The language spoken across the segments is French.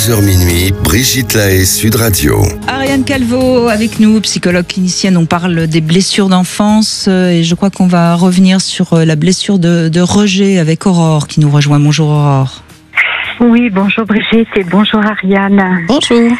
11h minuit, Brigitte Lahaie, Sud Radio. Ariane Calvo avec nous, psychologue clinicienne. On parle des blessures d'enfance et je crois qu'on va revenir sur la blessure de rejet avec Aurore qui nous rejoint. Bonjour Aurore. Oui, bonjour Brigitte et bonjour Ariane. Bonjour.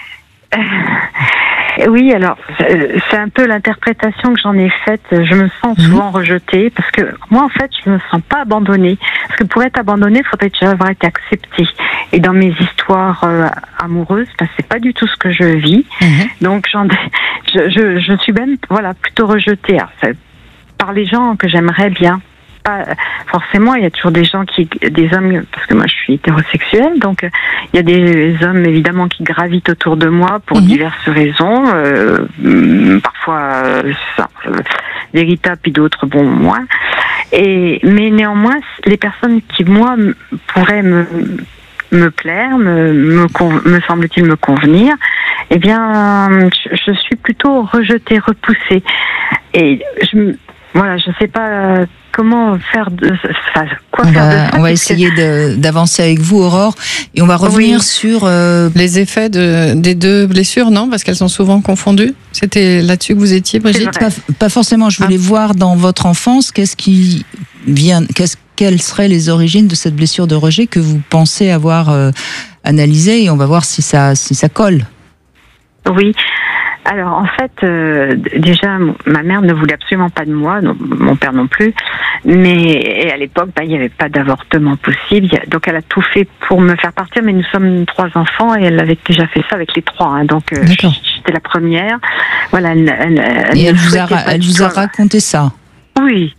Oui, alors, c'est un peu l'interprétation que j'en ai faite. Je me sens souvent rejetée parce que moi, en fait, je me sens pas abandonnée. Parce que pour être abandonnée, il faudrait déjà avoir été acceptée. Et dans mes histoires amoureuses, c'est pas du tout ce que je vis. Donc, je suis même, plutôt rejetée. Alors, par les gens que j'aimerais bien. Pas forcément, il y a toujours des hommes, parce que moi je suis hétérosexuelle, donc il y a des hommes évidemment qui gravitent autour de moi pour diverses raisons, parfois véritables puis d'autres moins. Mais néanmoins, les personnes qui moi pourraient me plaire, me semble-t-il me convenir, eh bien, je suis plutôt rejetée, repoussée, et je sais pas comment faire quoi faire de ça. On va essayer d'avancer avec vous, Aurore, et on va revenir sur les effets des deux blessures, non? Parce qu'elles sont souvent confondues. C'était là-dessus que vous étiez, Brigitte? Pas forcément. Je voulais voir dans votre enfance quelles seraient les origines de cette blessure de rejet que vous pensez avoir analysée, et on va voir si ça colle. Oui. Alors en fait, déjà ma mère ne voulait absolument pas de moi, non, mon père non plus. Mais à l'époque, il n'y avait pas d'avortement possible, donc elle a tout fait pour me faire partir. Mais nous sommes 3 enfants et elle avait déjà fait ça avec les 3. Donc j'étais la première. Voilà. Et elle vous a raconté ça? Oui.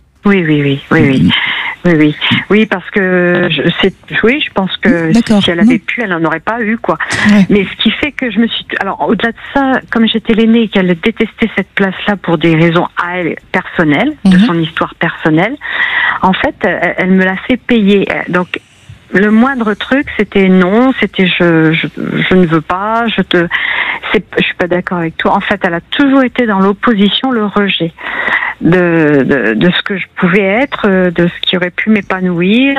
Oui, parce que je pense que si elle avait pu, elle n'en aurait pas eu, quoi. Ouais. Mais ce qui fait que je me suis... Alors, au-delà de ça, comme j'étais l'aînée et qu'elle détestait cette place-là pour des raisons à elle personnelles, de son histoire personnelle, en fait, elle me l'a fait payer. Donc, le moindre truc, c'était non, c'était je ne veux pas, je suis pas d'accord avec toi. En fait, elle a toujours été dans l'opposition, le rejet de ce que je pouvais être, de ce qui aurait pu m'épanouir,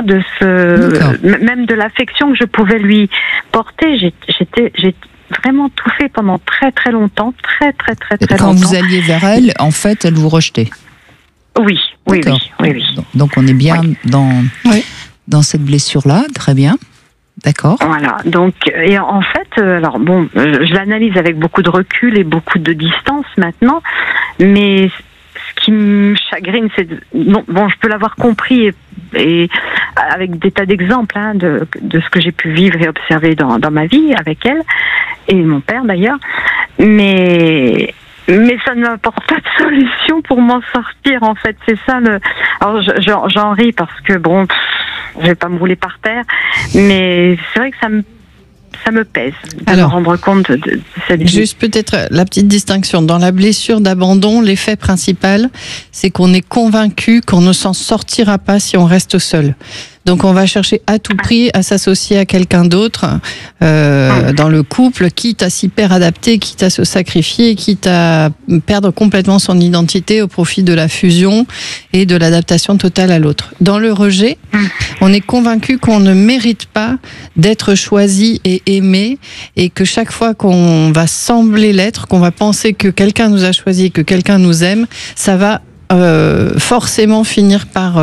même de l'affection que je pouvais lui porter. J'ai vraiment tout fait pendant très très longtemps, très longtemps. Quand vous alliez vers elle, en fait, elle vous rejetait. Oui. Donc on est bien dans cette blessure-là, très bien. D'accord. Voilà. Donc, et en fait, je l'analyse avec beaucoup de recul et beaucoup de distance maintenant, mais ce qui me chagrine, c'est je peux l'avoir compris et avec des tas d'exemples de ce que j'ai pu vivre et observer dans ma vie avec elle et mon père d'ailleurs, mais ça ne m'apporte pas de solution pour m'en sortir, en fait. C'est ça alors j'en ris parce que je vais pas me rouler par terre, mais c'est vrai que ça me pèse de me rendre compte de cette vie. Juste peut-être la petite distinction. Dans la blessure d'abandon, l'effet principal, c'est qu'on est convaincu qu'on ne s'en sortira pas si on reste seul. Donc on va chercher à tout prix à s'associer à quelqu'un d'autre dans le couple, quitte à s'y adapter, quitte à se sacrifier, quitte à perdre complètement son identité au profit de la fusion et de l'adaptation totale à l'autre. Dans le rejet, on est convaincu qu'on ne mérite pas d'être choisi et aimé, et que chaque fois qu'on va sembler l'être, qu'on va penser que quelqu'un nous a choisi, que quelqu'un nous aime, ça va forcément finir par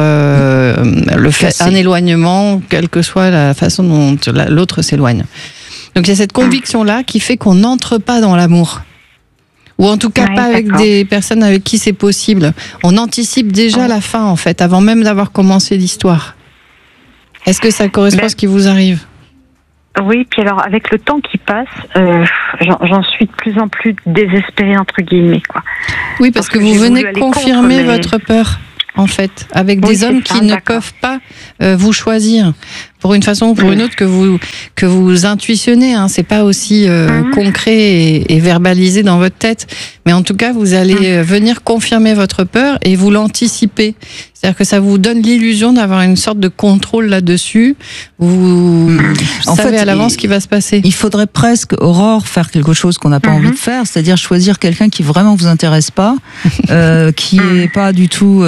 un éloignement, quelle que soit la façon dont l'autre s'éloigne. Donc il y a cette conviction-là qui fait qu'on n'entre pas dans l'amour. Ou en tout cas pas avec des personnes avec qui c'est possible. On anticipe déjà la fin, en fait, avant même d'avoir commencé l'histoire. Est-ce que ça correspond à ce qui vous arrive ? Oui, puis alors avec le temps qui passe, j'en suis de plus en plus désespérée, entre guillemets, quoi. Oui, parce que vous venez confirmer votre peur, en fait, avec des hommes qui ne peuvent pas vous choisir pour une façon ou pour une autre que vous intuitionnez. C'est pas aussi concret et verbalisé dans votre tête, mais en tout cas, vous allez venir confirmer votre peur et vous l'anticiper. C'est-à-dire que ça vous donne l'illusion d'avoir une sorte de contrôle là-dessus. Vous savez à l'avance ce qui va se passer. Il faudrait presque, Aurore, faire quelque chose qu'on n'a pas envie de faire, c'est-à-dire choisir quelqu'un qui vraiment vous intéresse pas, qui est pas du tout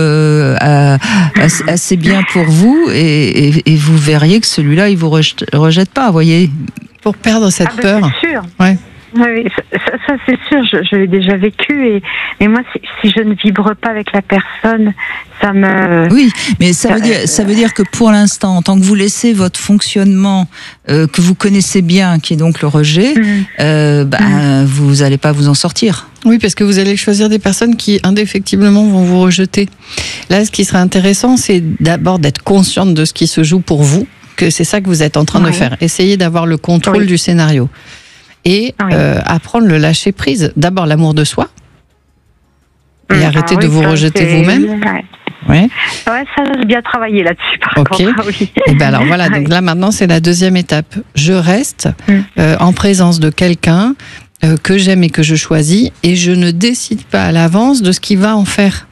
assez bien pour vous, et vous verriez que celui-là, il vous rejette pas, vous voyez. pour perdre cette peur. C'est sûr. Ouais. Oui, ça c'est sûr, je l'ai déjà vécu mais moi si je ne vibre pas avec la personne, ça me... Oui, mais ça veut dire que pour l'instant, tant que vous laissez votre fonctionnement que vous connaissez bien, qui est donc le rejet, vous n'allez pas vous en sortir. Oui, parce que vous allez choisir des personnes qui indéfectiblement vont vous rejeter. Là, ce qui serait intéressant, c'est d'abord d'être consciente de ce qui se joue pour vous, que c'est ça que vous êtes en train de faire. Essayez d'avoir le contrôle du scénario. Et apprendre le lâcher prise. D'abord l'amour de soi. Et arrêter de vous rejeter vous-même. Ouais, ça j'ai bien travaillé là-dessus par contre. Oui. Et ben alors voilà, donc là maintenant c'est la deuxième étape. Je reste en présence de quelqu'un que j'aime et que je choisis et je ne décide pas à l'avance de ce qu'il va en faire.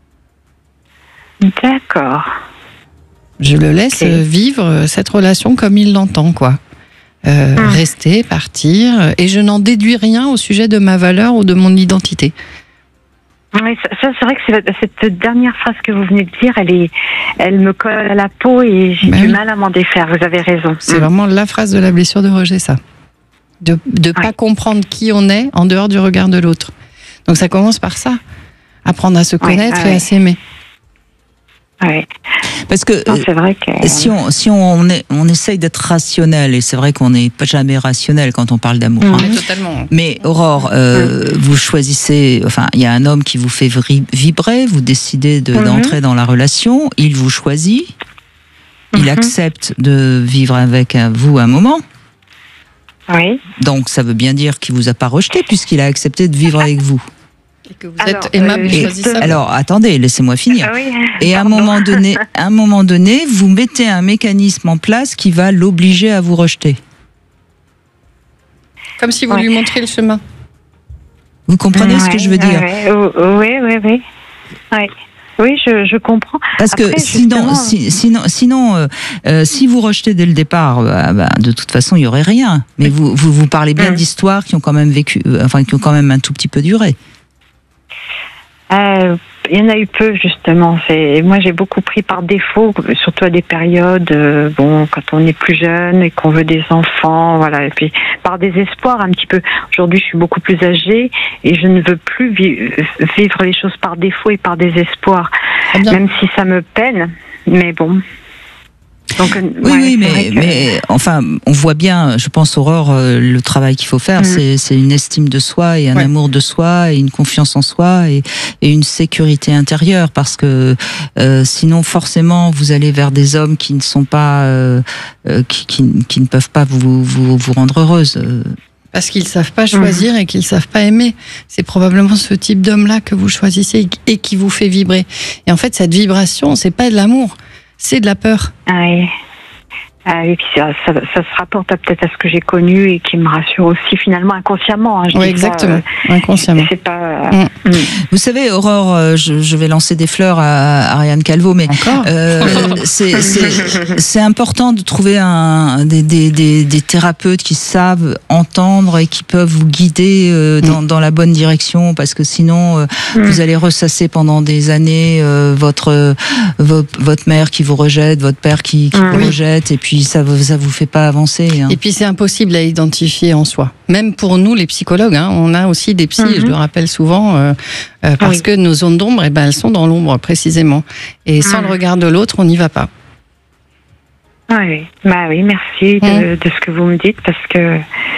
D'accord. Je le laisse vivre cette relation comme il l'entend, quoi. Rester, partir, et je n'en déduis rien au sujet de ma valeur ou de mon identité. Oui, ça c'est vrai que cette dernière phrase que vous venez de dire, elle me colle à la peau et j'ai du mal à m'en défaire. Vous avez raison. C'est vraiment la phrase de la blessure de rejet, ça. De pas comprendre qui on est en dehors du regard de l'autre. Donc ça commence par ça. Apprendre à se connaître et à s'aimer. Ouais. Parce que c'est vrai que si on essaye d'être rationnel, et c'est vrai qu'on n'est pas jamais rationnel quand on parle d'amour. Totalement. Mais Aurore, vous choisissez, enfin, il y a un homme qui vous fait vibrer, vous décidez d'entrer dans la relation, il vous choisit, il accepte de vivre avec vous un moment. Oui. Donc ça veut bien dire qu'il vous a pas rejeté puisqu'il a accepté de vivre avec vous. Et que vous êtes aimable et choisissable. Alors, attendez, laissez-moi finir. Et à un moment donné, vous mettez un mécanisme en place qui va l'obliger à vous rejeter. Comme si vous lui montriez le chemin. Vous comprenez ce que je veux dire? Oui, je comprends. Parce que sinon, si vous rejetez dès le départ, de toute façon, il n'y aurait rien. Mais vous parlez bien d'histoires qui ont quand même qui ont quand même un tout petit peu duré. Il y en a eu peu justement. Moi j'ai beaucoup pris par défaut, surtout à des périodes, quand on est plus jeune et qu'on veut des enfants, voilà. Et puis par désespoir un petit peu. Aujourd'hui je suis beaucoup plus âgée et je ne veux plus vivre les choses par défaut et par désespoir, même si ça me peine. Mais bon. Donc, mais enfin, on voit bien, je pense, Aurore, le travail qu'il faut faire, c'est une estime de soi et un amour de soi et une confiance en soi et une sécurité intérieure, parce que sinon, forcément, vous allez vers des hommes qui ne sont pas, qui ne peuvent pas vous rendre heureuse. Parce qu'ils savent pas choisir et qu'ils savent pas aimer. C'est probablement ce type d'homme-là que vous choisissez et qui vous fait vibrer. Et en fait, cette vibration, c'est pas de l'amour. C'est de la peur. Oui, puis ça se rapporte peut-être à ce que j'ai connu et qui me rassure aussi finalement inconsciemment. Oui, exactement. Inconsciemment. C'est pas. Vous savez, Aurore, je vais lancer des fleurs à Ariane Calvo, mais c'est important de trouver des thérapeutes qui savent entendre et qui peuvent vous guider dans la bonne direction, parce que sinon vous allez ressasser pendant des années votre mère qui vous rejette, votre père qui vous rejette, et puis ça vous fait pas avancer. Et puis c'est impossible à identifier en soi. Même pour nous, les psychologues, on a aussi des psys, je le rappelle souvent, parce que nos zones d'ombre, elles sont dans l'ombre précisément. Et sans le regard de l'autre, on n'y va pas. Oui, merci de ce que vous me dites, parce que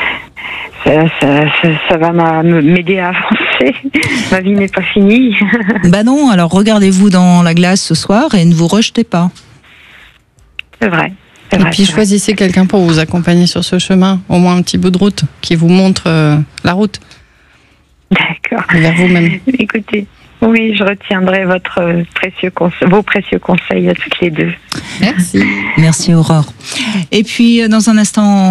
ça va m'aider à avancer. Ma vie n'est pas finie. Non, alors regardez-vous dans la glace ce soir et ne vous rejetez pas. C'est vrai. Et puis choisissez quelqu'un pour vous accompagner sur ce chemin, au moins un petit bout de route, qui vous montre la route. D'accord. Vers vous-même. Écoutez, oui, je retiendrai vos précieux conseils à toutes les deux. Merci. Merci Aurore. Et puis dans un instant...